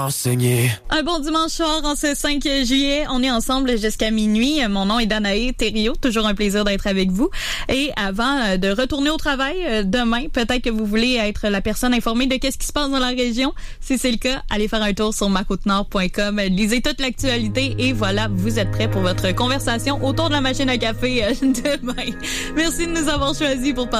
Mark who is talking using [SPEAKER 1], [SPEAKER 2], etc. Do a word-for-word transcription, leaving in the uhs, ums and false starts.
[SPEAKER 1] Enseigné.
[SPEAKER 2] Un bon dimanche soir en ce cinq juillet. On est ensemble jusqu'à minuit. Mon nom est Danae Thériault. Toujours un plaisir d'être avec vous. Et avant de retourner au travail demain, peut-être que vous voulez être la personne informée de qu'est-ce qui se passe dans la région. Si c'est le cas, allez faire un tour sur ma côte nord point com. Lisez toute l'actualité et voilà, vous êtes prêts pour votre conversation autour de la machine à café demain. Merci de nous avoir choisis pour parler.